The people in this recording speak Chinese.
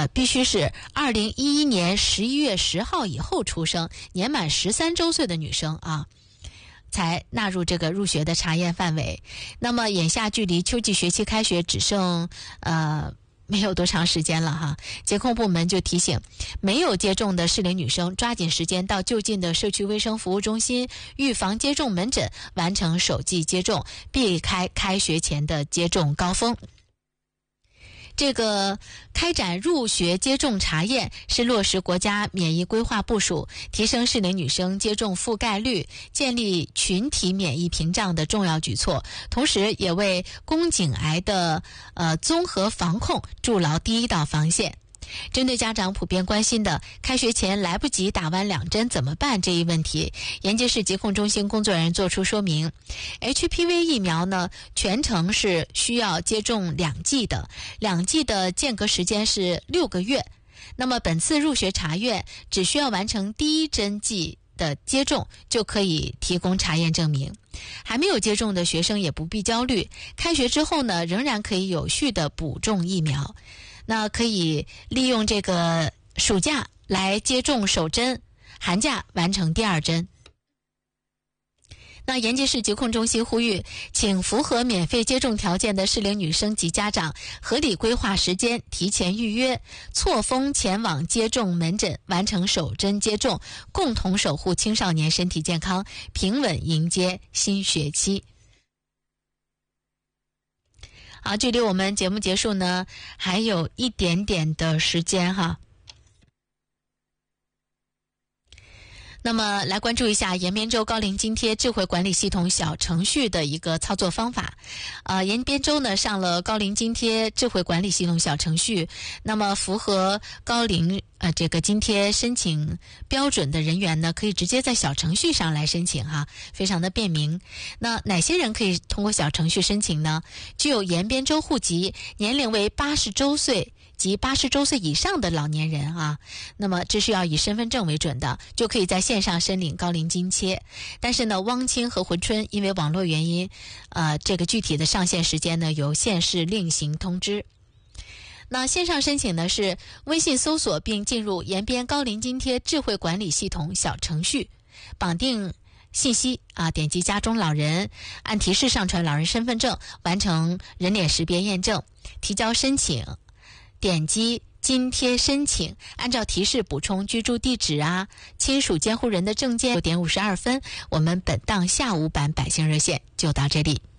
必须是2011年11月10号以后出生，年满13周岁的女生啊，才纳入这个入学的查验范围。那么眼下距离秋季学期开学只剩没有多长时间了哈，疾控部门就提醒没有接种的适龄女生抓紧时间到就近的社区卫生服务中心、预防接种门诊完成首剂接种，避开开学前的接种高峰。这个开展入学接种查验是落实国家免疫规划部署，提升适龄女生接种覆盖率，建立群体免疫屏障的重要举措，同时也为宫颈癌的综合防控筑牢第一道防线。针对家长普遍关心的开学前来不及打完2针怎么办这一问题，延吉市疾控中心工作人员作出说明。HPV 疫苗呢，全程是需要接种2剂的，2剂的间隔时间是6个月。那么本次入学查验只需要完成第1针剂的接种就可以提供查验证明。还没有接种的学生也不必焦虑，开学之后呢，仍然可以有序的补种疫苗。那可以利用这个暑假来接种首针，寒假完成第2针。那延吉市疾控中心呼吁，请符合免费接种条件的适龄女生及家长合理规划时间，提前预约，错峰前往接种门诊，完成首针接种，共同守护青少年身体健康，平稳迎接新学期。好，距离我们节目结束呢，还有一点点的时间哈。那么来关注一下延边州高龄津贴智慧管理系统小程序的一个操作方法。延边州呢上了高龄津贴智慧管理系统小程序，那么符合高龄这个津贴申请标准的人员呢，可以直接在小程序上来申请哈，非常的便民。那哪些人可以通过小程序申请呢？具有延边州户籍、年龄为80周岁及80周岁以上的老年人啊，那么这是要以身份证为准的，就可以在线上申领高龄津贴。但是呢，汪清和珲春因为网络原因，这个具体的上线时间呢，由县市另行通知。那线上申请呢是微信搜索并进入延边高龄津贴智慧管理系统小程序，绑定信息点击家中老人，按提示上传老人身份证，完成人脸识别验证，提交申请，点击津贴申请，按照提示补充居住地址亲属监护人的证件。6点52分，我们本档下午版百姓热线就到这里。